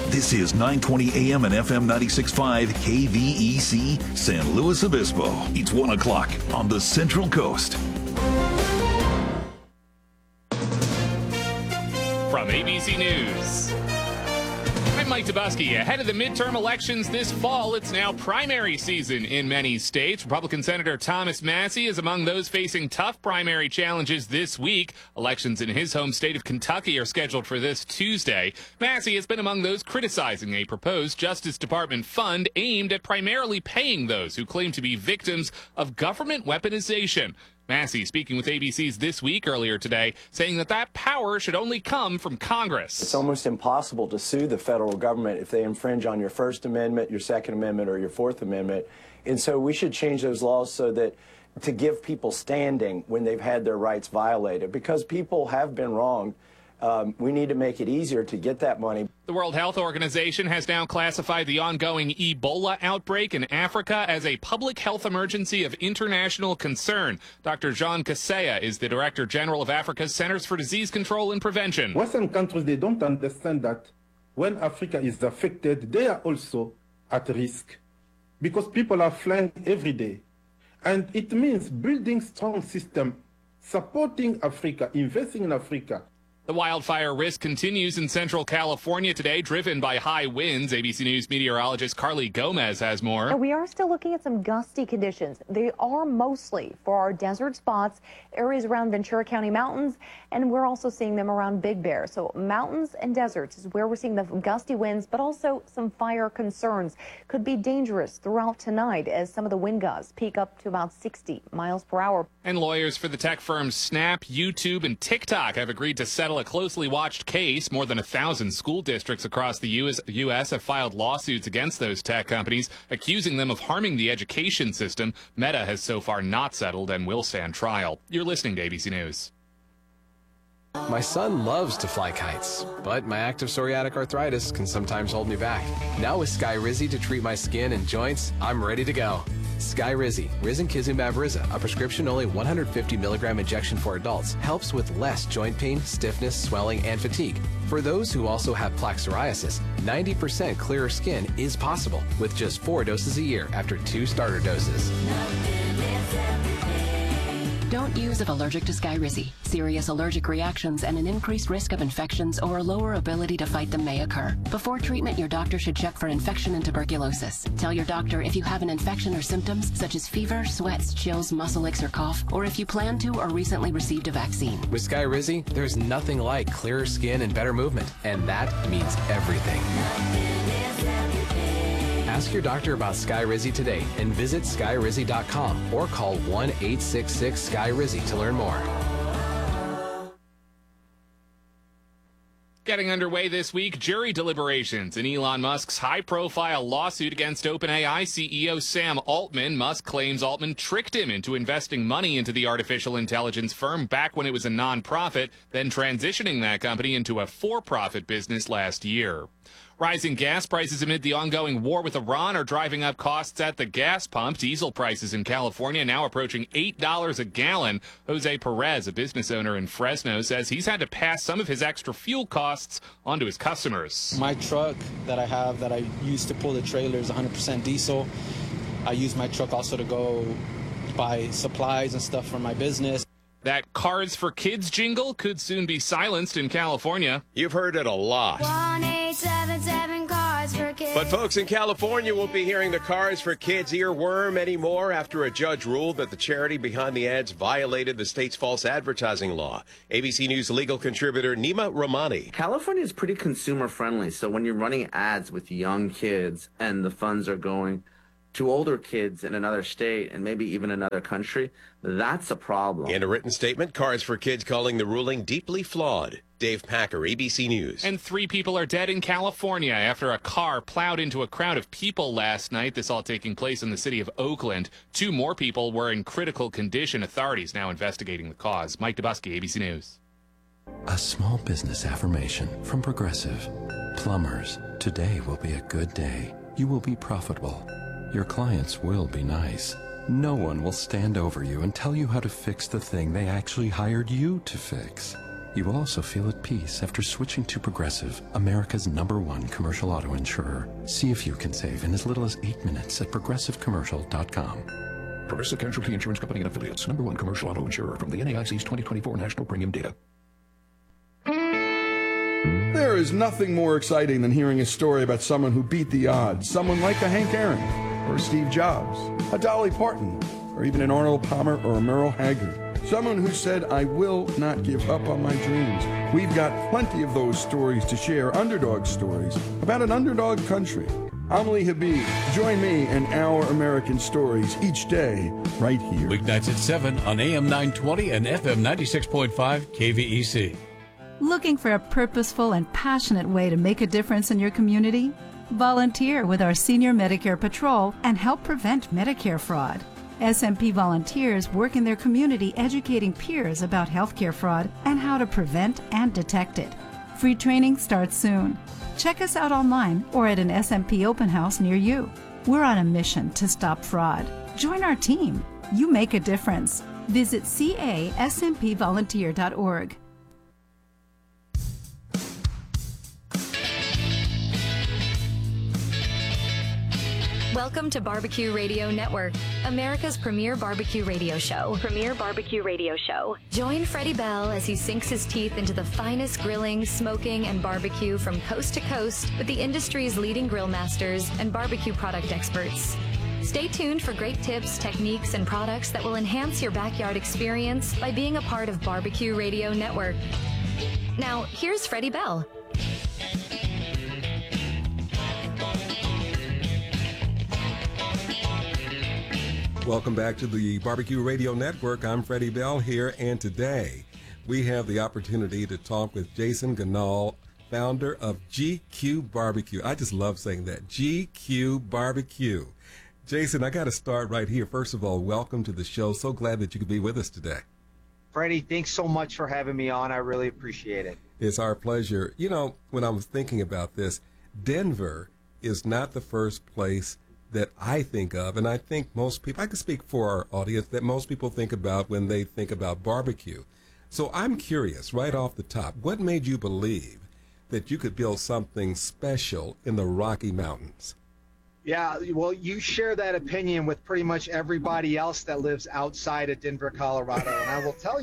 This is 920 AM and FM 96.5 KVEC San Luis Obispo. It's 1 o'clock on the Central Coast. From ABC News, I'm Mike Dubusky. Ahead of the midterm elections this fall, it's now primary season in many states. Republican Senator Thomas Massie is among those facing tough primary challenges this week. Elections in his home state of Kentucky are scheduled for this Tuesday. Massie has been among those criticizing a proposed Justice Department fund aimed at primarily paying those who claim to be victims of government weaponization. Massie speaking with ABC's This Week earlier today, saying that power should only come from Congress. It's almost impossible to sue the federal government if they infringe on your First Amendment, your Second Amendment, or your Fourth Amendment. And so we should change those laws so that to give people standing when they've had their rights violated, because people have been wronged. We need to make it easier to get that money. The World Health Organization has now classified the ongoing Ebola outbreak in Africa as a public health emergency of international concern. Dr. Jean Kaseya is the Director General of Africa's Centers for Disease Control and Prevention. Western countries, they don't understand that when Africa is affected, they are also at risk because people are flying every day. And it means building strong system, supporting Africa, investing in Africa. The wildfire risk continues in Central California today, driven by high winds. ABC News meteorologist Carly Gomez has more. We are still looking at some gusty conditions. They are mostly for our desert spots, areas around Ventura County mountains, and we're also seeing them around Big Bear. So mountains and deserts is where we're seeing the gusty winds, but also some fire concerns. Could be dangerous throughout tonight as some of the wind gusts peak up to about 60 miles per hour. And lawyers for the tech firms Snap, YouTube, and TikTok have agreed to settle a closely watched case. More than 1,000 school districts across the U.S. have filed lawsuits against those tech companies, accusing them of harming the education system. Meta has so far not settled and will stand trial. You're listening to ABC News. My son loves to fly kites, but my active psoriatic arthritis can sometimes hold me back. Now with Skyrizi to treat my skin and joints, I'm ready to go. Skyrizi, Risankizumab Riza, a prescription-only 150 milligram injection for adults, helps with less joint pain, stiffness, swelling, and fatigue. For those who also have plaque psoriasis, 90% clearer skin is possible with just 4 doses a year after 2 starter doses. Don't use if allergic to Skyrizi. Serious allergic reactions and an increased risk of infections or a lower ability to fight them may occur. Before treatment, your doctor should check for infection and tuberculosis. Tell your doctor if you have an infection or symptoms such as fever, sweats, chills, muscle aches, or cough, or if you plan to or recently received a vaccine. With Skyrizi, there's nothing like clearer skin and better movement, and that means everything. Ask your doctor about Skyrizi today and visit Skyrizi.com or call 1-866-SKY-RIZI to learn more. Getting underway this week, jury deliberations in Elon Musk's high-profile lawsuit against OpenAI CEO Sam Altman. Musk claims Altman tricked him into investing money into the artificial intelligence firm back when it was a nonprofit, then transitioning that company into a for-profit business last year. Rising gas prices amid the ongoing war with Iran are driving up costs at the gas pump. Diesel prices in California now approaching $8 a gallon. Jose Perez, a business owner in Fresno, says he's had to pass some of his extra fuel costs onto his customers. My truck that I have that I use to pull the trailer is 100% diesel. I use my truck also to go buy supplies and stuff for my business. That Cars for Kids jingle could soon be silenced in California. You've heard it a lot. 1-877 Cars for Kids. But folks in California won't be hearing the Cars for Kids earworm anymore after a judge ruled that the charity behind the ads violated the state's false advertising law. ABC News legal contributor Nima Rahmani. California is pretty consumer friendly, so when you're running ads with young kids and the funds are going to older kids in another state and maybe even another country, that's a problem. In a written statement, Cars for Kids calling the ruling deeply flawed. Dave Packer, ABC News. And 3 people are dead in California after a car plowed into a crowd of people last night. This all taking place in the city of Oakland. 2 more people were in critical condition. Authorities now investigating the cause. Mike Dubusky, ABC News. A small business affirmation from Progressive. Plumbers, today will be a good day. You will be profitable. Your clients will be nice. No one will stand over you and tell you how to fix the thing they actually hired you to fix. You will also feel at peace after switching to Progressive, America's #1 commercial auto insurer. See if you can save in as little as 8 minutes at progressivecommercial.com. Progressive Casualty Insurance Company and Affiliates, #1 commercial auto insurer from the NAIC's 2024 National Premium Data. There is nothing more exciting than hearing a story about someone who beat the odds. Someone like a Hank Aaron, or a Steve Jobs, a Dolly Parton, or even an Arnold Palmer or a Merle Haggard. Someone who said, I will not give up on my dreams. We've got plenty of those stories to share, underdog stories, about an underdog country. I'm Lee Habib. Join me in Our American Stories each day, right here. Weeknights at 7 on AM 920 and FM 96.5 KVEC. Looking for a purposeful and passionate way to make a difference in your community? Volunteer with our Senior Medicare Patrol and help prevent Medicare fraud. SMP volunteers work in their community educating peers about healthcare fraud and how to prevent and detect it. Free training starts soon. Check us out online or at an SMP open house near you. We're on a mission to stop fraud. Join our team. You make a difference. Visit casmpvolunteer.org. Welcome to Barbecue Radio Network, America's premier barbecue radio show. Join Freddie Bell as he sinks his teeth into the finest grilling, smoking, and barbecue from coast to coast with the industry's leading grill masters and barbecue product experts. Stay tuned for great tips, techniques, and products that will enhance your backyard experience by being a part of Barbecue Radio Network. Now, here's Freddie Bell. Welcome back to the Barbecue Radio Network. I'm Freddie Bell here, and today we have the opportunity to talk with Jason Ganal, founder of GQ Barbecue. I just love saying that, GQ Barbecue. Jason, I got to start right here. First of all, welcome to the show. So glad that you could be with us today. Freddie, thanks so much for having me on. I really appreciate it. It's our pleasure. You know, when I was thinking about this, Denver is not the first place that I think of, and I think most people, I can speak for our audience, that most people think about when they think about barbecue. So I'm curious, right off the top, what made you believe that you could build something special in the Rocky Mountains? Yeah, well, you share that opinion with pretty much everybody else that lives outside of Denver, Colorado, and I will tell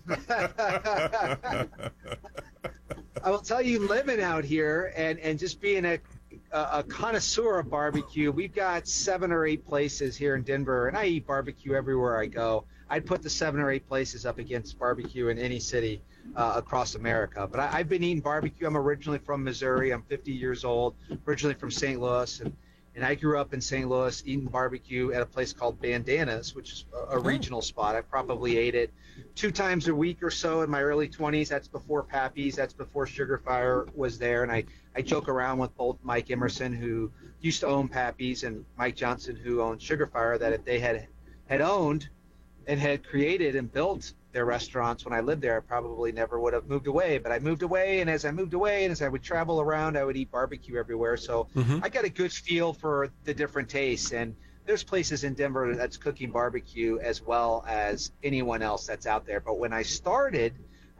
you, living out here and just being a connoisseur of barbecue, we've got 7 or 8 places here in Denver, and I eat barbecue everywhere I go. I'd put the 7 or 8 places up against barbecue in any city across America. But I've been eating barbecue. I'm originally from Missouri. I'm 50 years old, originally from St. Louis, and I grew up in St. Louis eating barbecue at a place called Bandanas, which is a regional spot. I probably ate it 2 times a week or so in my early 20s. That's before Pappy's. That's before Sugar Fire was there. And I joke around with both Mike Emerson, who used to own Pappy's, and Mike Johnson, who owned Sugar Fire, that if they had owned and had created and built their restaurants when I lived there, I probably never would have moved away. But I moved away, and as I moved away and as I would travel around, I would eat barbecue everywhere. So I got a good feel for the different tastes. And there's places in Denver that's cooking barbecue as well as anyone else that's out there. But when I started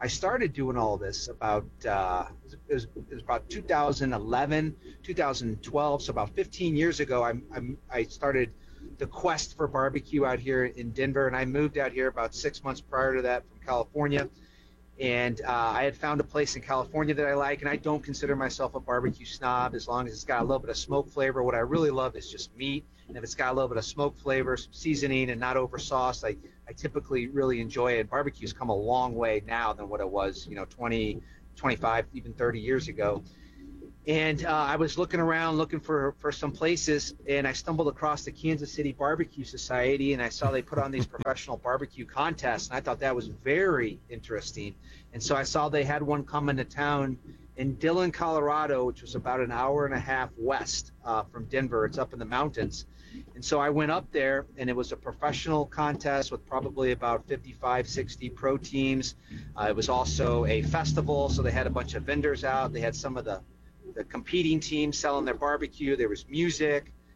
doing all this about it was about 2011, 2012, so about 15 years ago. I started the quest for barbecue out here in Denver, and I moved out here about 6 months prior to that from California. And I had found a place in California that I like, and I don't consider myself a barbecue snob as long as it's got a little bit of smoke flavor. What I really love is just meat, and if it's got a little bit of smoke flavor, some seasoning, and not over sauce, I typically really enjoy it. Barbecue's come a long way now than what it was, 20, 25, even 30 years ago. And I was looking around looking for some places, and I stumbled across the Kansas City Barbecue Society, and I saw they put on these professional barbecue contests, and I thought that was very interesting. And so I saw they had one coming to town in Dillon, Colorado, which was about an hour and a half west from Denver. It's up in the mountains. And so I went up there, and it was a professional contest with probably about 55, 60 pro teams. It was also a festival, so they had a bunch of vendors out. They had some of the competing teams selling their barbecue. There was music.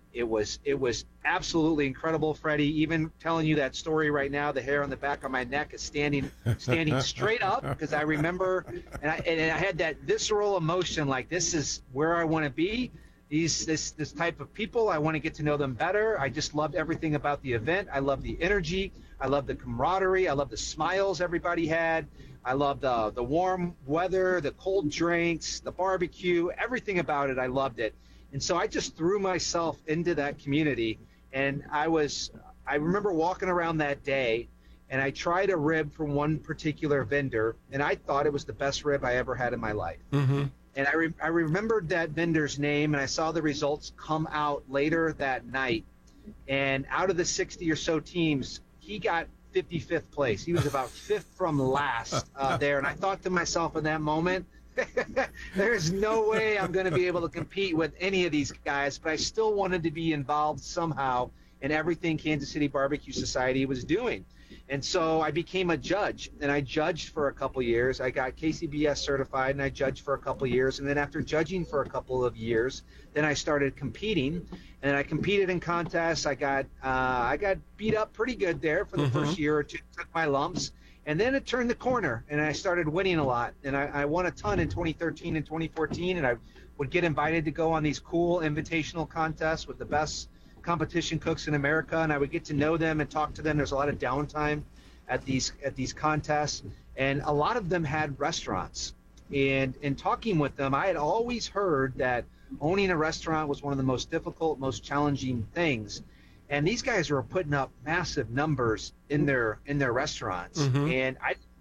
It was absolutely incredible, Freddie. Even telling you that story right now, the hair on the back of my neck is standing straight up, because I remember, and I had that visceral emotion, like, this is where I want to be. This type of people, I want to get to know them better. I just loved everything about the event. I loved the energy. I loved the camaraderie. I loved the smiles everybody had. I loved the warm weather, the cold drinks, the barbecue, everything about it. I loved it. And so I just threw myself into that community, and I remember walking around that day, and I tried a rib from one particular vendor, and I thought it was the best rib I ever had in my life. Mm-hmm. And I remembered that vendor's name, and I saw the results come out later that night. And out of the 60 or so teams, he got 55th place. He was about fifth from last there. And I thought to myself in that moment, there's no way I'm going to be able to compete with any of these guys, but I still wanted to be involved somehow in everything Kansas City Barbecue Society was doing. And so I became a judge, and I judged for a couple years. I got KCBS certified, and I judged for a couple years. And then after judging for a couple of years, then I started competing, and I competed in contests. I got beat up pretty good there for the first year or two, took my lumps. And then it turned the corner, and I started winning a lot. And I won a ton in 2013 and 2014, and I would get invited to go on these cool invitational contests with the best competition cooks in America, and I would get to know them and talk to them. There's a lot of downtime at these contests, and a lot of them had restaurants. And in talking with them, I had always heard that owning a restaurant was one of the most difficult, most challenging things. And these guys were putting up massive numbers in their restaurants, and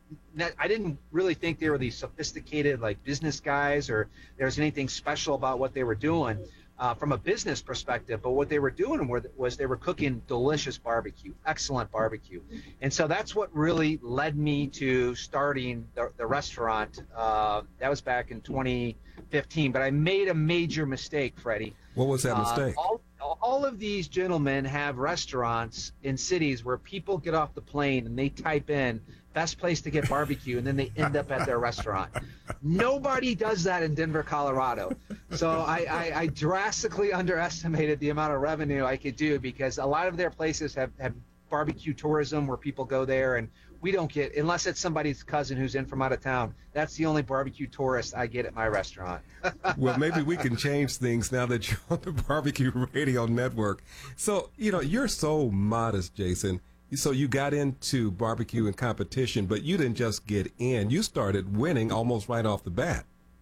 I didn't really think they were these sophisticated like business guys, or there was anything special about what they were doing from a business perspective. But what they were doing was they were cooking delicious barbecue, excellent barbecue. And so that's what really led me to starting the restaurant. That was back in 2015. But I made a major mistake, Freddie. What was that mistake? All of these gentlemen have restaurants in cities where people get off the plane and they type in best place to get barbecue, and then they end up at their restaurant. Nobody does that in Denver, Colorado. So I drastically underestimated the amount of revenue I could do, because a lot of their places have barbecue tourism where people go there, and we don't get, unless it's somebody's cousin who's in from out of town, that's the only barbecue tourist I get at my restaurant. Well, maybe we can change things now that you're on the Barbecue Radio Network. So, you're so modest, Jason. So you got into barbecue and competition, but you didn't just get in. You started winning almost right off the bat.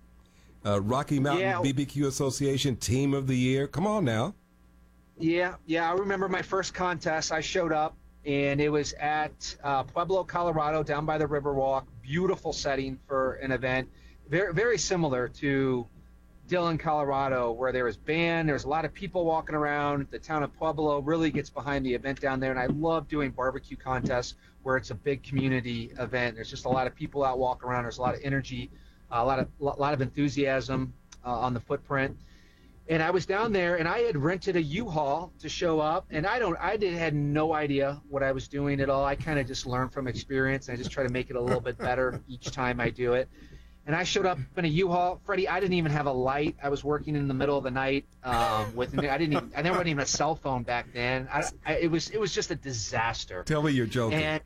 Rocky Mountain BBQ Association Team of the Year. Come on now. Yeah. I remember my first contest. I showed up, and it was at Pueblo, Colorado, down by the Riverwalk. Beautiful setting for an event. Very, very similar to Dillon, Colorado, where there was band. There's a lot of people walking around. The town of Pueblo really gets behind the event down there, and I love doing barbecue contests where it's a big community event. There's just a lot of people out walking around. There's a lot of energy, a lot of enthusiasm on the footprint. And I was down there, and I had rented a U-Haul to show up, and I had no idea what I was doing at all. I kind of just learned from experience, and I just try to make it a little bit better each time I do it. And I showed up in a U-Haul. Freddie, I didn't even have a light. I was working in the middle of the night I never had even a cell phone back then. It was just a disaster. Tell me you're joking. And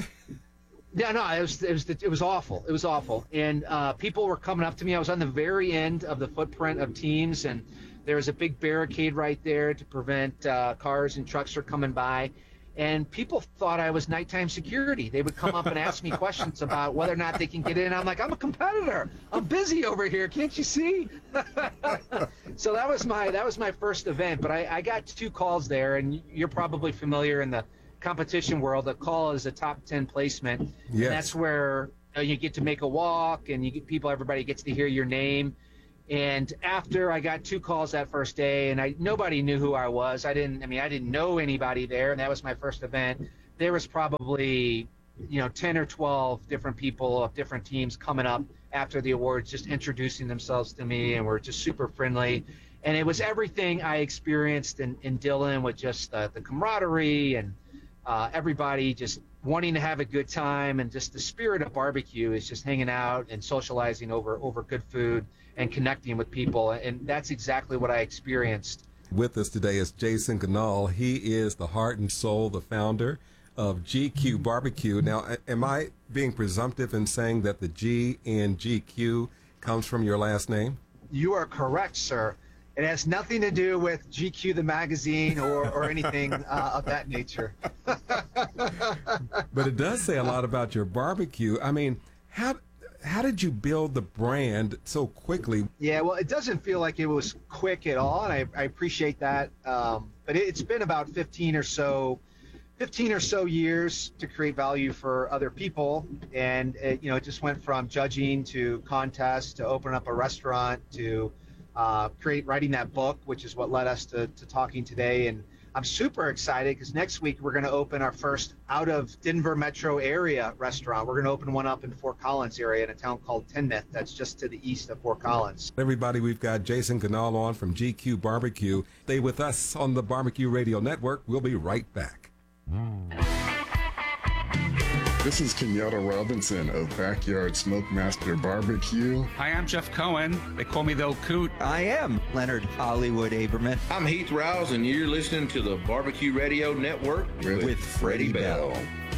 it was awful. It was awful. And people were coming up to me. I was on the very end of the footprint of teams, and there was a big barricade right there to prevent cars and trucks from coming by. And people thought I was nighttime security. They would come up and ask me questions about whether or not they can get in. I'm like, I'm a competitor. I'm busy over here. Can't you see? So that was my first event. But I got 2 calls there, and you're probably familiar in the competition world. A call is a top 10 placement. Yes. And that's where you get to make a walk, and everybody gets to hear your name. And after I got 2 calls that first day, and nobody knew who I was. I didn't know anybody there, and that was my first event. There was probably, 10 or 12 different people of different teams coming up after the awards, just introducing themselves to me, and were just super friendly. And it was everything I experienced in Dillon, with just the camaraderie and everybody just wanting to have a good time, and just the spirit of barbecue is just hanging out and socializing over good food and connecting with people. And that's exactly what I experienced With us today is Jason Ganal. He is the heart and soul, the founder of GQ Barbecue. Now, am I being presumptive in saying that the G in GQ comes from your last name? You are correct, sir. It has nothing to do with GQ the magazine or anything of that nature. But it does say a lot about your barbecue. I mean, how did you build the brand so quickly? Yeah, well, it doesn't feel like it was quick at all, and I appreciate that. But it's been about 15 or so years to create value for other people, and it just went from judging to contests to open up a restaurant to writing that book, which is what led us to talking today. And I'm super excited because next week we're going to open our first out of Denver metro area restaurant. We're going to open one up in Fort Collins area in a town called Tinmouth that's just to the east of Fort Collins. Everybody, we've got Jason Ganal on from GQ Barbecue. Stay with us on the Barbecue Radio Network. We'll be right back. This is Kenyatta Robinson of Backyard Smokemaster Barbecue. Hi, I'm Jeff Cohen. They call me the Old Coot. I am Leonard Hollywood Aberman. I'm Heath Rouse, and you're listening to the Barbecue Radio Network with Freddie Bell.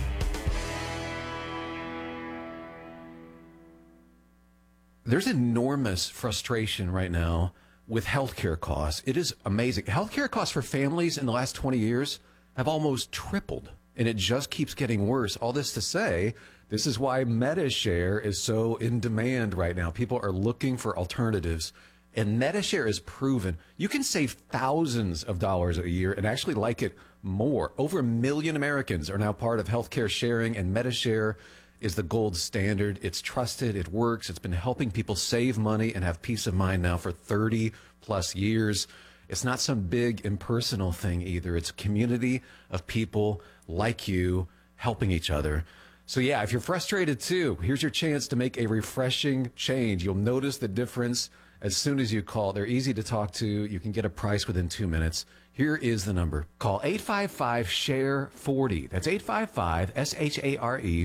There's enormous frustration right now with healthcare costs. It is amazing. Healthcare costs for families in the last 20 years have almost tripled. And it just keeps getting worse. All this to say, this is why MediShare is so in demand right now. People are looking for alternatives. And MediShare is proven. You can save thousands of dollars a year and actually like it more. Over 1 million Americans are now part of healthcare sharing, and MediShare is the gold standard. It's trusted. It works. It's been helping people save money and have peace of mind now for 30 plus years. It's not some big impersonal thing either. It's a community of people like you helping each other. So yeah, if you're frustrated too, here's your chance to make a refreshing change. You'll notice the difference as soon as you call. They're easy to talk to. You can get a price within 2 minutes. Here is the number. Call 855-SHARE-40. That's 855-SHARE-40.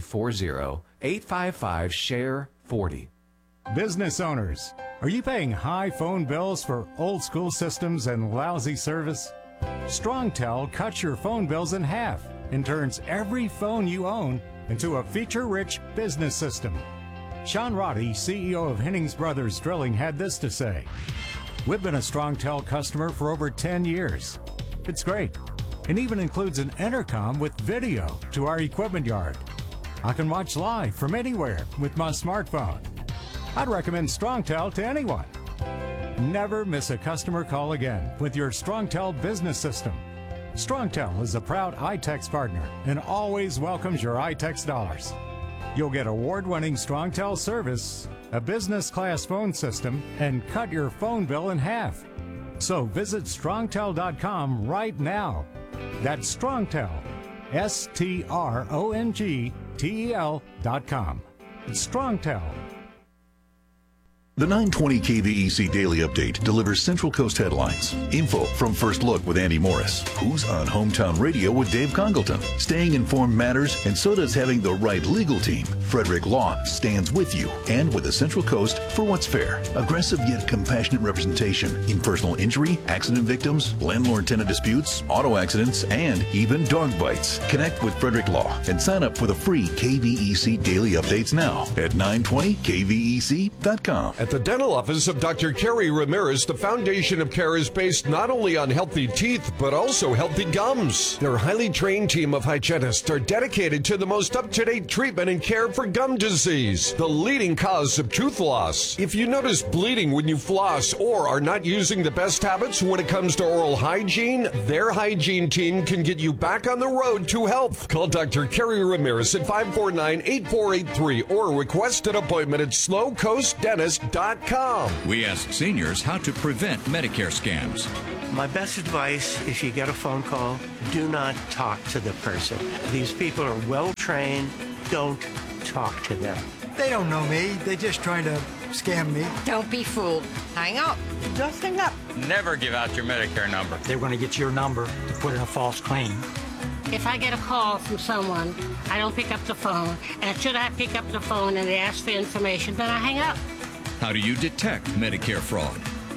855-SHARE-40. Business owners, are you paying high phone bills for old school systems and lousy service? StrongTel cuts your phone bills in half and turns every phone you own into a feature-rich business system. Sean Roddy, CEO of Hennings Brothers Drilling, had this to say: "We've been a StrongTel customer for over 10 years. It's great. It even includes an intercom with video to our equipment yard. I can watch live from anywhere with my smartphone. I'd recommend StrongTel to anyone. Never miss a customer call again with your StrongTel business system. StrongTel is a proud iTex partner and always welcomes your iTex dollars. You'll get award-winning StrongTel service, a business-class phone system, and cut your phone bill in half. So visit StrongTel.com right now. That's StrongTel, StrongTel.com. It's StrongTel. The 920 KVEC Daily Update delivers Central Coast headlines, info from First Look with Andy Morris, who's on Hometown Radio with Dave Congleton. Staying informed matters, and so does having the right legal team. Frederick Law stands with you and with the Central Coast for what's fair. Aggressive yet compassionate representation in personal injury, accident victims, landlord-tenant disputes, auto accidents, and even dog bites. Connect with Frederick Law and sign up for the free KVEC Daily Updates now at 920kvec.com. At the dental office of Dr. Kerry Ramirez, the Foundation of Care is based not only on healthy teeth, but also healthy gums. Their highly trained team of hygienists are dedicated to the most up-to-date treatment and care for gum disease, the leading cause of tooth loss. If you notice bleeding when you floss or are not using the best habits when it comes to oral hygiene, their hygiene team can get you back on the road to health. Call Dr. Kerry Ramirez at 549-8483 or request an appointment at slowcoastdentist.com. We ask seniors how to prevent Medicare scams. My best advice, if you get a phone call, do not talk to the person. These people are well trained. Don't talk to them. They don't know me. They're just trying to scam me. Don't be fooled. Hang up. Just hang up. Never give out your Medicare number. They're going to get your number to put in a false claim. If I get a call from someone, I don't pick up the phone. And should I pick up the phone and they ask for information, then I hang up. How do you detect Medicare fraud?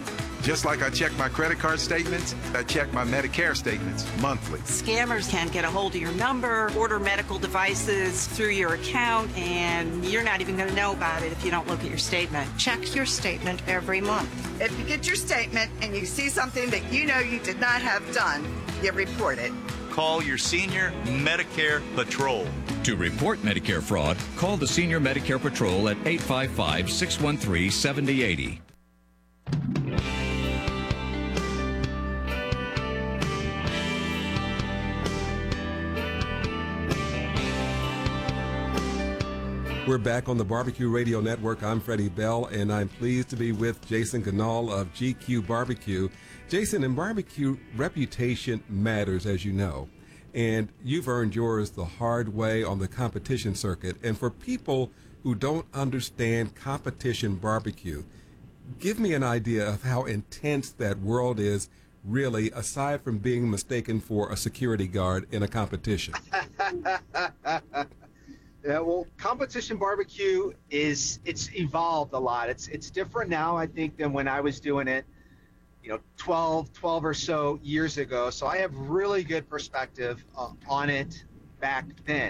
Just like I check my credit card statements, I check my Medicare statements monthly. Scammers can get a hold of your number, order medical devices through your account, and you're not even going to know about it if you don't look at your statement. Check your statement every month. If you get your statement and you see something that you know you did not have done, you report it. Call your Senior Medicare Patrol. To report Medicare fraud, call the Senior Medicare Patrol at 855-613-7080. We're back on the Barbecue Radio Network. I'm Freddie Bell, and I'm pleased to be with Jason Ganal of GQ Barbecue. Jason, in barbecue, reputation matters, as you know, and you've earned yours the hard way on the competition circuit. And for people who don't understand competition barbecue, give me an idea of how intense that world is, really, aside from being mistaken for a security guard in a competition. Yeah, well, competition barbecue it's evolved a lot. It's different now, I think, than when I was doing it, 12 or so years ago. So I have really good perspective on it back then.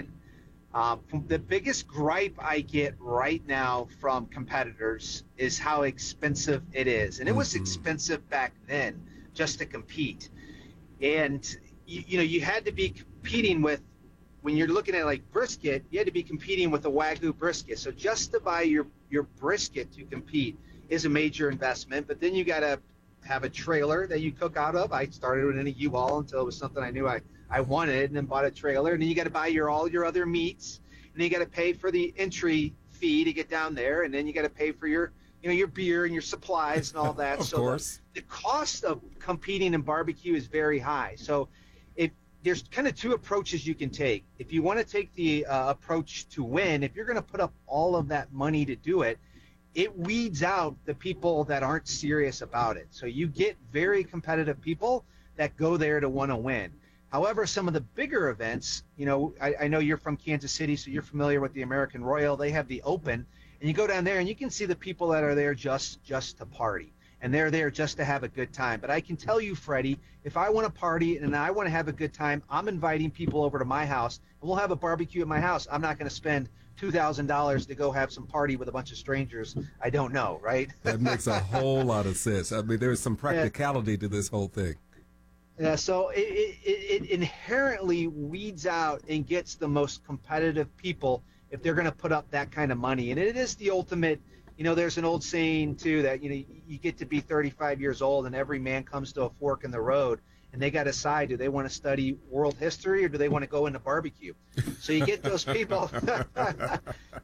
The biggest gripe I get right now from competitors is how expensive it is. And it was expensive back then just to compete. And, you had to be competing with, when you're looking at like brisket, you had to be competing with a Wagyu brisket. So just to buy your brisket to compete is a major investment. But then you got to have a trailer that you cook out of. I started with a U-Haul until it was something I knew I wanted, and then bought a trailer. And then you got to buy all your other meats, and then you got to pay for the entry fee to get down there, and then you got to pay for your beer and your supplies and all that. Of course. The cost of competing in barbecue is very high. So there's kind of two approaches you can take. If you want to take the approach to win, if you're going to put up all of that money to do it, it weeds out the people that aren't serious about it. So you get very competitive people that go there to want to win. However, some of the bigger events, I know you're from Kansas City, so you're familiar with the American Royal. They have the Open, and you go down there and you can see the people that are there just to party. And they're there just to have a good time. But I can tell you, Freddie, if I want to party and I want to have a good time, I'm inviting people over to my house, and we'll have a barbecue at my house. I'm not going to spend $2,000 to go have some party with a bunch of strangers I don't know, right? That makes a whole lot of sense. I mean, there's some practicality to this whole thing. Yeah, so it inherently weeds out and gets the most competitive people if they're going to put up that kind of money. And it is the ultimate. There's an old saying, too, that, you get to be 35 years old and every man comes to a fork in the road, and they got to decide, do they want to study world history or do they want to go into barbecue? So you get those people that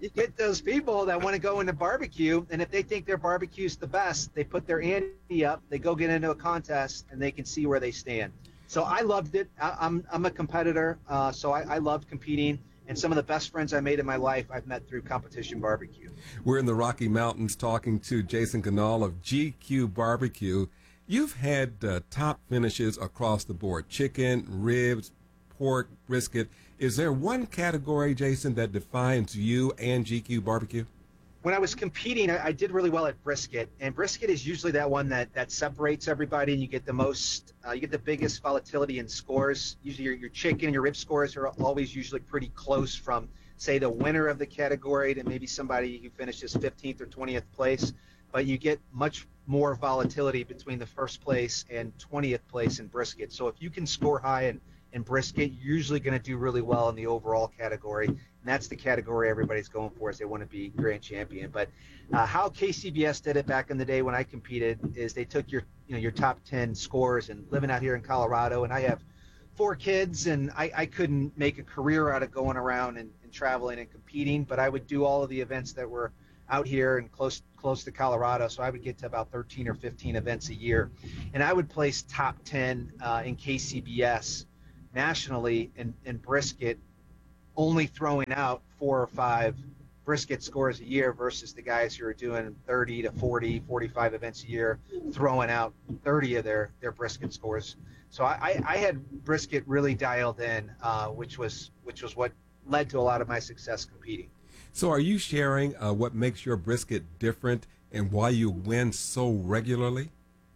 want to go into barbecue, and if they think their barbecue's the best, they put their ante up, they go get into a contest, and they can see where they stand. So I loved it. I'm a competitor, so I loved competing. And some of the best friends I made in my life I've met through competition barbecue. We're in the Rocky Mountains talking to Jason Ganal of GQ Barbecue. You've had top finishes across the board: chicken, ribs, pork, brisket. Is there one category, Jason, that defines you and GQ Barbecue? When I was competing, I did really well at brisket, and brisket is usually that one that separates everybody, and you get the most, you get the biggest volatility in scores. Usually your chicken and your rib scores are always usually pretty close from, say, the winner of the category to maybe somebody who finishes 15th or 20th place, but you get much more volatility between the first place and 20th place in brisket. So if you can score high in brisket, you're usually going to do really well in the overall category. And that's the category everybody's going for, is they want to be grand champion. But how KCBS did it back in the day when I competed is they took your top 10 scores, and living out here in Colorado, and I have 4 kids, and I couldn't make a career out of going around and traveling and competing, but I would do all of the events that were out here and close to Colorado. So I would get to about 13 or 15 events a year, and I would place top 10 in KCBS nationally in brisket, only throwing out 4 or 5 brisket scores a year versus the guys who are doing 30 to 40, 45 events a year, throwing out 30 of their brisket scores. So I had brisket really dialed in, which was what led to a lot of my success competing. So are you sharing what makes your brisket different and why you win so regularly?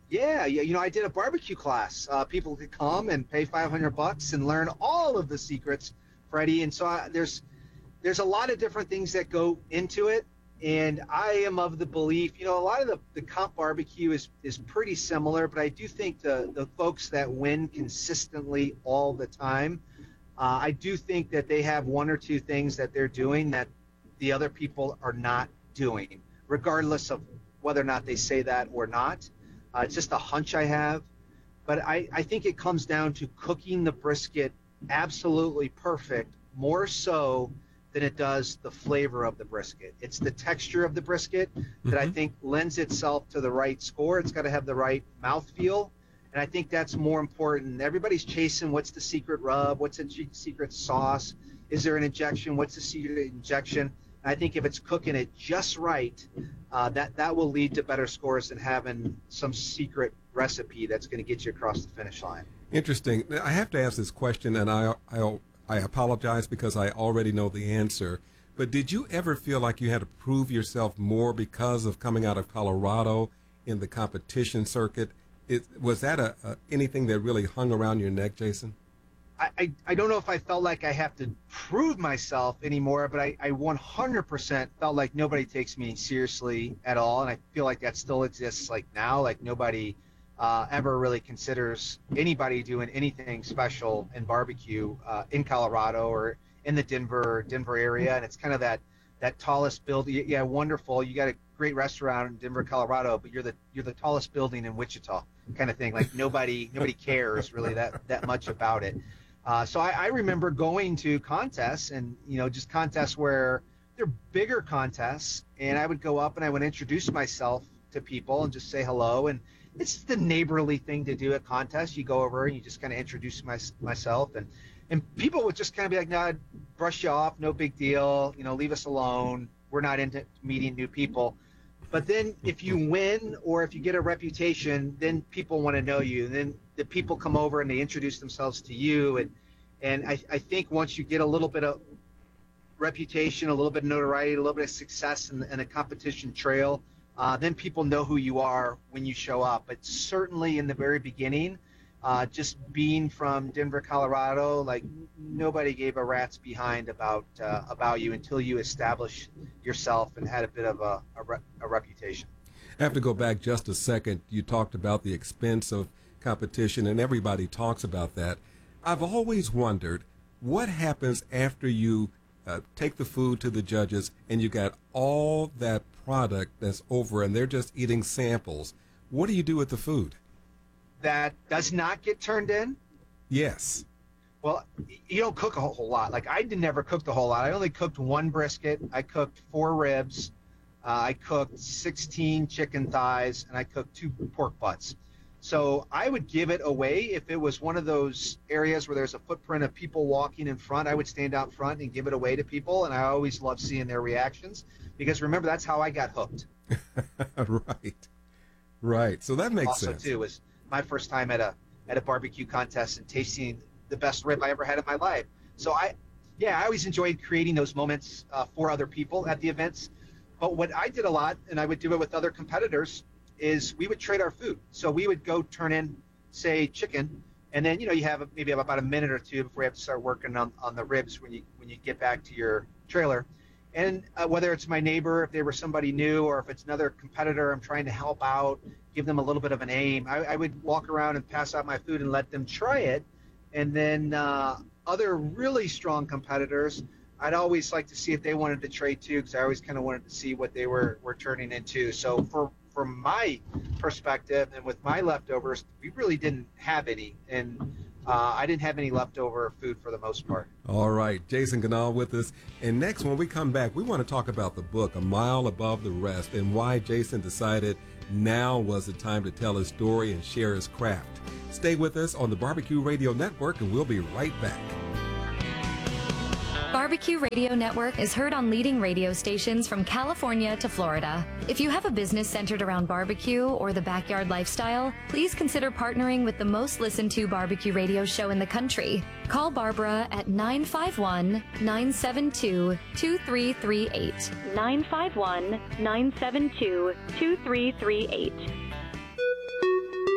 Yeah, I did a barbecue class. People could come and pay $500 and learn all of the secrets, Freddie. And so there's a lot of different things that go into it. And I am of the belief, a lot of the comp barbecue is pretty similar, but I do think the folks that win consistently all the time, I do think that they have one or two things that they're doing that the other people are not doing, regardless of whether or not they say that or not. It's just a hunch I have. But I think it comes down to cooking the brisket absolutely perfect, more so than it does the flavor of the brisket. It's the texture of the brisket that I think lends itself to the right score. It's got to have the right mouthfeel, and I think that's more important. Everybody's chasing what's the secret rub, what's the secret sauce, is there an injection, what's the secret injection. And I think if it's cooking it just right, that will lead to better scores than having some secret recipe that's going to get you across the finish line. Interesting. I have to ask this question, and I apologize because I already know the answer, but did you ever feel like you had to prove yourself more because of coming out of Colorado in the competition circuit? Was that anything that really hung around your neck, Jason? I don't know if I felt like I have to prove myself anymore, but I 100% felt like nobody takes me seriously at all, and I feel like that still exists like now. Like nobody ever really considers anybody doing anything special in barbecue in Colorado or in the Denver area, and it's kind of that tallest building. Yeah, wonderful. You got a great restaurant in Denver, Colorado, but you're the tallest building in Wichita, kind of thing. Like nobody cares really that much about it. So I remember going to contests and just contests where they're bigger contests, and I would go up and I would introduce myself to people and just say hello. And it's the neighborly thing to do at contests. You go over and you just kind of introduce myself, and people would just kind of be like, "No, I'd brush you off, no big deal. Leave us alone. We're not into meeting new people." But then if you win or if you get a reputation, then people want to know you. And then the people come over and they introduce themselves to you. And I think once you get a little bit of reputation, a little bit of notoriety, a little bit of success in a competition trail, then people know who you are when you show up. But certainly in the very beginning, just being from Denver, Colorado, like nobody gave a rat's behind about you until you established yourself and had a bit of a reputation. I have to go back just a second. You talked about the expense of competition, and everybody talks about that. I've always wondered what happens after you take the food to the judges and you got all that product that's over and they're just eating samples. What do you do with the food? That does not get turned in? Yes. Well, you don't cook a whole lot. Like I never cooked a whole lot. I only cooked one brisket. I cooked 4 ribs. I cooked 16 chicken thighs, and I cooked 2 pork butts. So I would give it away if it was one of those areas where there's a footprint of people walking in front. I would stand out front and give it away to people, and I always love seeing their reactions because remember, that's how I got hooked. Right. So that makes sense. Also, too, was my first time at a barbecue contest and tasting the best rib I ever had in my life. So I always enjoyed creating those moments for other people at the events. But what I did a lot, and I would do it with other competitors, is we would trade our food. So we would go turn in, say, chicken, and then you have maybe about a minute or two before you have to start working on the ribs when you get back to your trailer. And whether it's my neighbor, if they were somebody new, or if it's another competitor I'm trying to help out, give them a little bit of an aim, I would walk around and pass out my food and let them try it. And then other really strong competitors, I'd always like to see if they wanted to trade too, because I always kind of wanted to see what they were turning into. So from my perspective and with my leftovers, we really didn't have any. And I didn't have any leftover food for the most part. All right, Jason Gnal with us. And next, when we come back, we want to talk about the book, A Mile Above the Rest, and why Jason decided now was the time to tell his story and share his craft. Stay with us on the Barbecue Radio Network, and we'll be right back. Barbecue Radio Network is heard on leading radio stations from California to Florida. If you have a business centered around barbecue or the backyard lifestyle, please consider partnering with the most listened to barbecue radio show in the country. Call Barbara at 951-972-2338. 951-972-2338.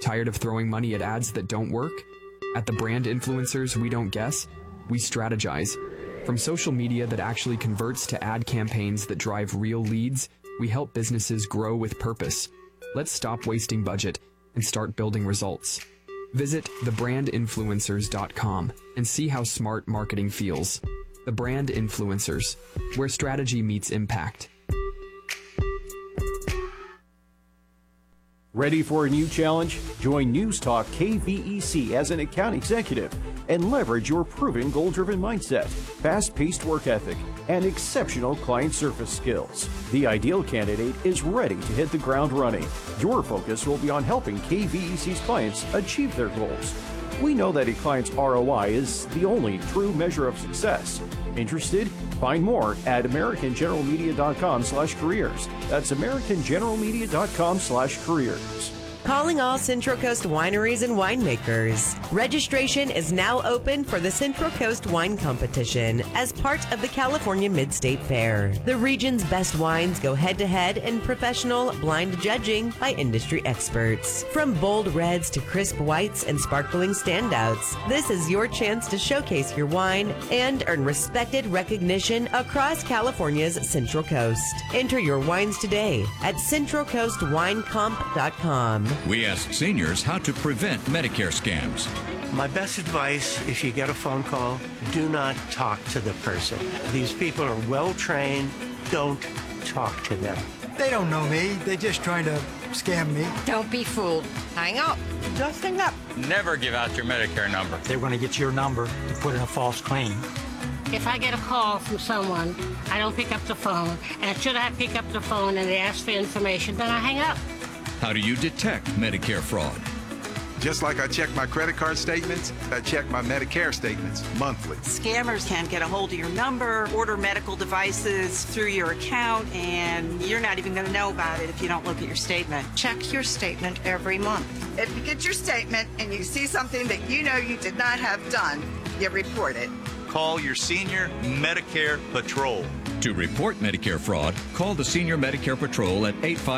Tired of throwing money at ads that don't work? At the Brand Influencers We Don't Guess, we strategize. From social media that actually converts to ad campaigns that drive real leads, we help businesses grow with purpose. Let's stop wasting budget and start building results. Visit thebrandinfluencers.com and see how smart marketing feels. The Brand Influencers, where strategy meets impact. Ready for a new challenge? Join News Talk KVEC as an account executive and leverage your proven goal-driven mindset, fast-paced work ethic, and exceptional client service skills. The ideal candidate is ready to hit the ground running. Your focus will be on helping KVEC's clients achieve their goals. We know that a client's ROI is the only true measure of success. Interested? Find more at AmericanGeneralMedia.com/careers. That's AmericanGeneralMedia.com/careers. Calling all Central Coast wineries and winemakers. Registration is now open for the Central Coast Wine Competition as part of the California Mid-State Fair. The region's best wines go head-to-head in professional blind judging by industry experts. From bold reds to crisp whites and sparkling standouts, this is your chance to showcase your wine and earn respected recognition across California's Central Coast. Enter your wines today at CentralCoastWineComp.com. We ask seniors how to prevent Medicare scams. My best advice, if you get a phone call, do not talk to the person. These people are well trained. Don't talk to them. They don't know me. They're just trying to scam me. Don't be fooled. Hang up. Just hang up. Never give out your Medicare number. They're going to get your number to put in a false claim. If I get a call from someone, I don't pick up the phone. And should I pick up the phone and they ask for information, then I hang up. How do you detect Medicare fraud? Just like I check my credit card statements, I check my Medicare statements monthly. Scammers can get a hold of your number, order medical devices through your account, and you're not even going to know about it if you don't look at your statement. Check your statement every month. If you get your statement and you see something that you know you did not have done, you report it. Call your senior Medicare Patrol. To report Medicare fraud, call the Senior Medicare Patrol at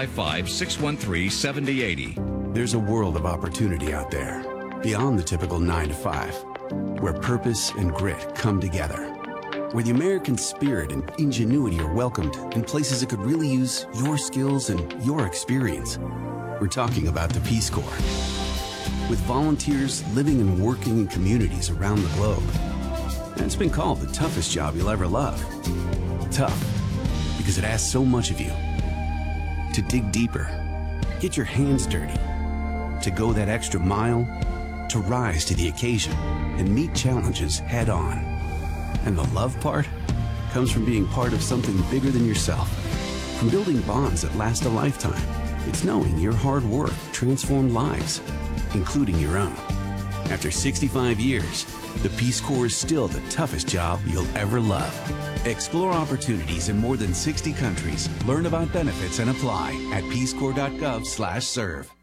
855-613-7080. There's a world of opportunity out there, beyond the typical 9 to 5, where purpose and grit come together, where the American spirit and ingenuity are welcomed in places that could really use your skills and your experience. We're talking about the Peace Corps. With volunteers living and working in communities around the globe. And it's been called the toughest job you'll ever love. Tough, because it asks so much of you. To dig deeper, get your hands dirty, to go that extra mile, to rise to the occasion and meet challenges head on. And the love part comes from being part of something bigger than yourself, from building bonds that last a lifetime. It's knowing your hard work transformed lives, including your own. After 65 years, the Peace Corps is still the toughest job you'll ever love. Explore opportunities in more than 60 countries. Learn about benefits and apply at peacecorps.gov/serve.